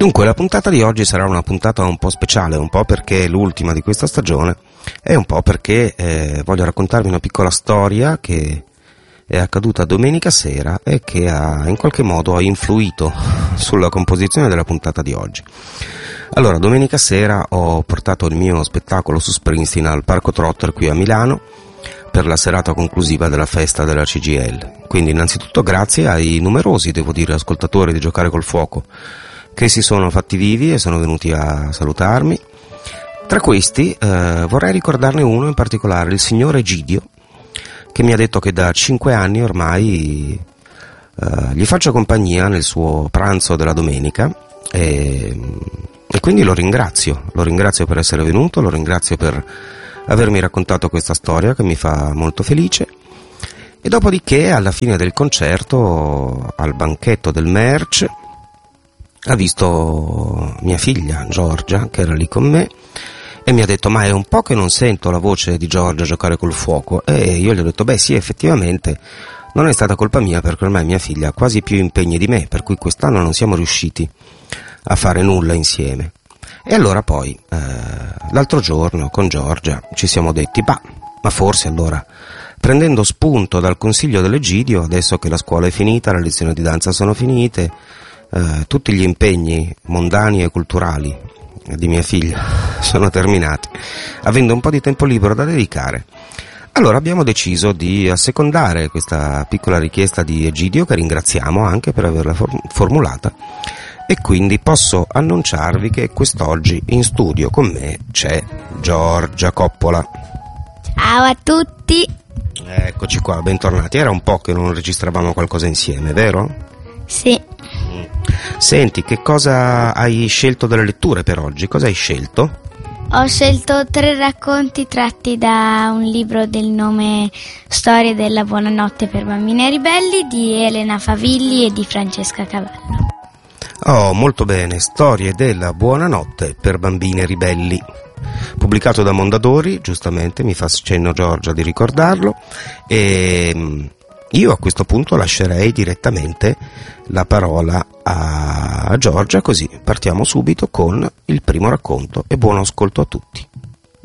Dunque, la puntata di oggi sarà una puntata un po' speciale, un po' perché è l'ultima di questa stagione e un po' perché voglio raccontarvi una piccola storia che è accaduta domenica sera e che in qualche modo ha influito sulla composizione della puntata di oggi. Allora, domenica sera ho portato il mio spettacolo su Springsteen al Parco Trotter qui a Milano per la serata conclusiva della festa della CGIL. Quindi innanzitutto grazie ai numerosi, devo dire, ascoltatori di Giocare col Fuoco che si sono fatti vivi e sono venuti a salutarmi. Tra questi vorrei ricordarne uno in particolare, il signor Egidio, che mi ha detto che da 5 anni ormai gli faccio compagnia nel suo pranzo della domenica e quindi lo ringrazio per essere venuto, lo ringrazio per avermi raccontato questa storia che mi fa molto felice. E dopodiché alla fine del concerto, al banchetto del merch, ha visto mia figlia Giorgia, che era lì con me, e mi ha detto: ma è un po' che non sento la voce di Giorgia Giocare col Fuoco. E io gli ho detto: beh sì, effettivamente non è stata colpa mia, perché ormai mia figlia ha quasi più impegni di me, per cui quest'anno non siamo riusciti a fare nulla insieme. E allora poi l'altro giorno con Giorgia ci siamo detti: ma forse allora, prendendo spunto dal consiglio dell'Egidio, adesso che la scuola è finita, le lezioni di danza sono finite, tutti gli impegni mondani e culturali di mia figlia sono terminati, avendo un po' di tempo libero da dedicare, allora abbiamo deciso di assecondare questa piccola richiesta di Egidio, che ringraziamo anche per averla formulata, e quindi posso annunciarvi che quest'oggi in studio con me c'è Giorgia Coppola. Ciao a tutti. Eccoci qua, bentornati. Era un po' che non registravamo qualcosa insieme, vero? Sì. Senti, che cosa hai scelto delle letture per oggi? Cosa hai scelto? Ho scelto 3 racconti tratti da un libro del nome Storie della buonanotte per bambini ribelli di Elena Favilli e di Francesca Cavallo. Oh, molto bene, Storie della buonanotte per bambini ribelli, pubblicato da Mondadori, giustamente mi fa cenno Giorgia di ricordarlo, e io a questo punto lascerei direttamente la parola a Giorgia, così partiamo subito con il primo racconto e buon ascolto a tutti.